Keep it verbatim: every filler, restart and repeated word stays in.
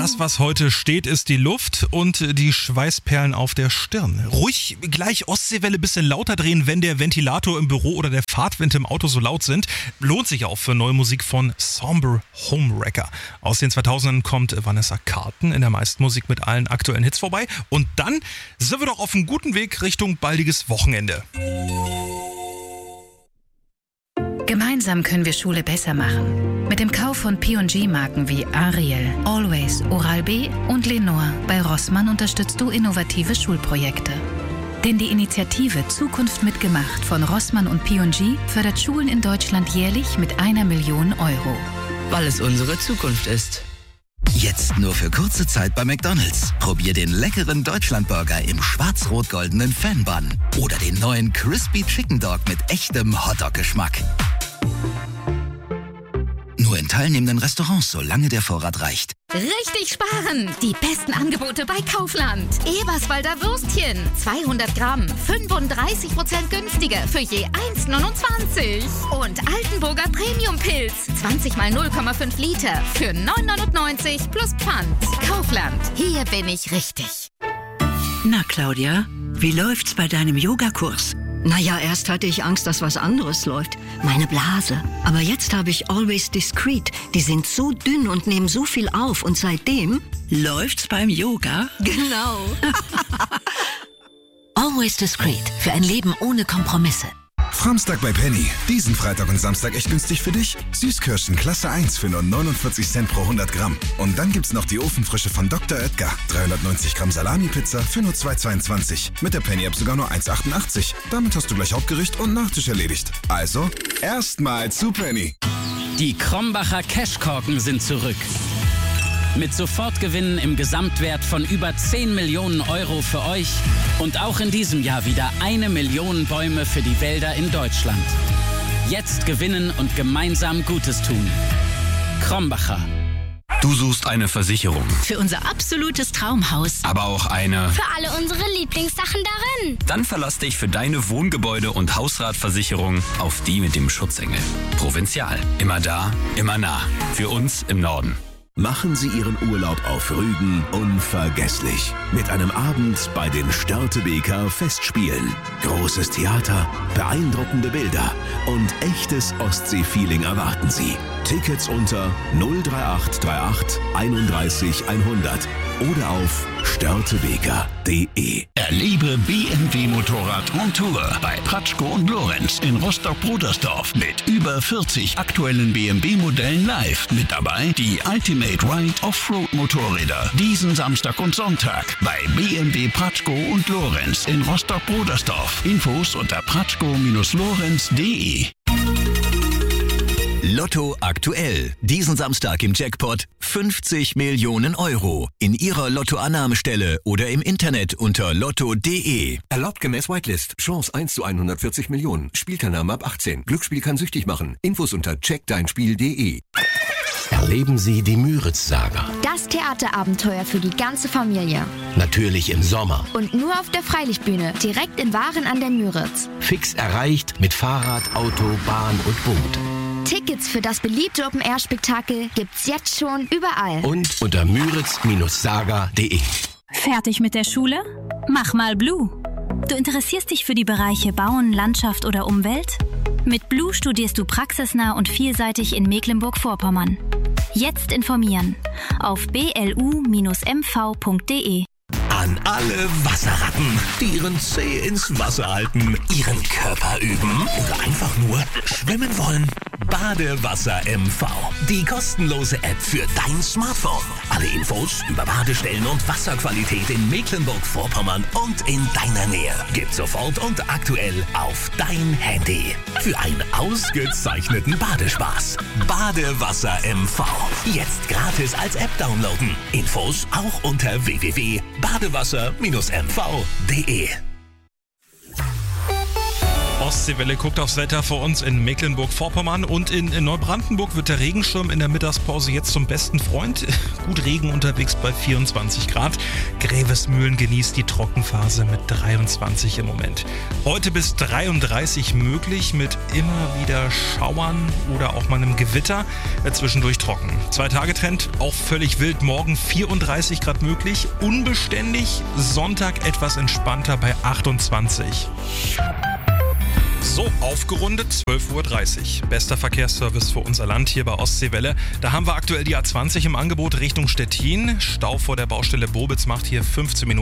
Das, was heute steht, ist die Luft und die Schweißperlen auf der Stirn. Ruhig gleich Ostseewelle bisschen lauter drehen, wenn der Ventilator im Büro oder der Fahrtwind im Auto so laut sind. Lohnt sich auch für neue Musik von Somber Homewrecker. Aus den zweitausendern kommt Vanessa Carlton in der meisten Musik mit allen aktuellen Hits vorbei. Und dann sind wir doch auf einem guten Weg Richtung baldiges Wochenende. Gemeinsam können wir Schule besser machen. Mit dem Kauf von P und G-Marken wie Ariel, Always, Oral-B und Lenore bei Rossmann unterstützt du innovative Schulprojekte. Denn die Initiative Zukunft mitgemacht von Rossmann und P und G fördert Schulen in Deutschland jährlich mit einer Million Euro. Weil es unsere Zukunft ist. Jetzt nur für kurze Zeit bei McDonald's. Probier den leckeren Deutschlandburger im schwarz-rot-goldenen Fan-Bun. Oder den neuen Crispy Chicken Dog mit echtem Hotdog-Geschmack. Nur in teilnehmenden Restaurants, solange der Vorrat reicht. Richtig sparen! Die besten Angebote bei Kaufland. Eberswalder Würstchen, zweihundert Gramm, fünfunddreißig Prozent günstiger für je eins neunundzwanzig. Und Altenburger Premium-Pilz, zwanzig mal null Komma fünf Liter für neun neunundneunzig plus Pfand. Kaufland, hier bin ich richtig. Na Claudia, wie läuft's bei deinem Yogakurs? Naja, erst hatte ich Angst, dass was anderes läuft. Meine Blase. Aber jetzt habe ich Always Discreet. Die sind so dünn und nehmen so viel auf. Und seitdem... Läuft's beim Yoga? Genau. Always Discreet. Für ein Leben ohne Kompromisse. Samstag bei Penny. Diesen Freitag und Samstag echt günstig für dich. Süßkirschen Klasse eins für nur neunundvierzig Cent pro hundert Gramm. Und dann gibt's noch die Ofenfrische von Doktor Oetker. dreihundertneunzig Gramm Salami-Pizza für nur zwei zweiundzwanzig. Mit der Penny-App sogar nur eins achtundachtzig. Damit hast du gleich Hauptgericht und Nachtisch erledigt. Also, erstmal zu Penny. Die Krombacher Cashkorken sind zurück. Mit Sofortgewinnen im Gesamtwert von über zehn Millionen Euro für euch und auch in diesem Jahr wieder eine Million Bäume für die Wälder in Deutschland. Jetzt gewinnen und gemeinsam Gutes tun. Krombacher. Du suchst eine Versicherung. Für unser absolutes Traumhaus. Aber auch eine... Für alle unsere Lieblingssachen darin. Dann verlass dich für deine Wohngebäude- und Hausratversicherung auf die mit dem Schutzengel. Provinzial. Immer da, immer nah. Für uns im Norden. Machen Sie Ihren Urlaub auf Rügen unvergesslich. Mit einem Abend bei den Störtebeker Festspielen. Großes Theater, beeindruckende Bilder und echtes Ostsee-Feeling erwarten Sie. Tickets unter null drei acht drei acht einunddreißig hundert oder auf störtebeker punkt de. Erlebe B M W Motorrad on Tour bei Pratschko und Lorenz in Rostock-Brudersdorf mit über vierzig aktuellen B M W-Modellen live. Mit dabei die Ultimate Ride Offroad Motorräder diesen Samstag und Sonntag bei B M W Pratschko und Lorenz in Rostock-Brudersdorf. Infos unter pratschko lorenz punkt de. Lotto aktuell. Diesen Samstag im Jackpot fünfzig Millionen Euro. In Ihrer Lottoannahmestelle oder im Internet unter lotto punkt de. Erlaubt gemäß Whitelist. Chance eins zu hundertvierzig Millionen. Spielteilnahme ab achtzehn. Glücksspiel kann süchtig machen. Infos unter check dein spiel punkt de. Erleben Sie die Müritz-Saga. Das Theaterabenteuer für die ganze Familie. Natürlich im Sommer. Und nur auf der Freilichtbühne, direkt in Waren an der Müritz. Fix erreicht mit Fahrrad, Auto, Bahn und Boot. Tickets für das beliebte Open-Air-Spektakel gibt's jetzt schon überall. Und unter müritz saga punkt de. Fertig mit der Schule? Mach mal Blue. Du interessierst dich für die Bereiche Bauen, Landschaft oder Umwelt? Mit Blue studierst du praxisnah und vielseitig in Mecklenburg-Vorpommern. Jetzt informieren auf b l u m v punkt de. An alle Wasserratten, die ihren Zeh ins Wasser halten, ihren Körper üben oder einfach nur schwimmen wollen. Badewasser M V, die kostenlose App für dein Smartphone. Alle Infos über Badestellen und Wasserqualität in Mecklenburg-Vorpommern und in deiner Nähe gibt's sofort und aktuell auf dein Handy. Für einen ausgezeichneten Badespaß. Badewasser M V. Jetzt gratis als App downloaden. Infos auch unter w w w punkt badewasser m v punkt de. Ostseewelle guckt aufs Wetter für uns in Mecklenburg-Vorpommern und in, in Neubrandenburg wird der Regenschirm in der Mittagspause jetzt zum besten Freund. Gut Regen unterwegs bei vierundzwanzig Grad. Grevesmühlen genießt die Trockenphase mit dreiundzwanzig im Moment. Heute bis dreiunddreißig möglich mit immer wieder Schauern oder auch mal einem Gewitter. Äh, zwischendurch trocken. Zwei-Tage-Trend auch völlig wild. Morgen vierunddreißig Grad möglich. Unbeständig. Sonntag etwas entspannter bei achtundzwanzig. So, aufgerundet zwölf Uhr dreißig. Bester Verkehrsservice für unser Land hier bei Ostseewelle. Da haben wir aktuell die A zwanzig im Angebot Richtung Stettin. Stau vor der Baustelle Bobitz macht hier fünfzehn Minuten.